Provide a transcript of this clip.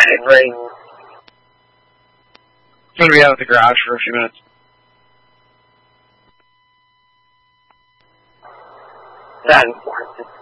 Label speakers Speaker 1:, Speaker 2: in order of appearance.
Speaker 1: didn't ring.
Speaker 2: I'm going to be out of the garage for a few minutes.
Speaker 1: That important.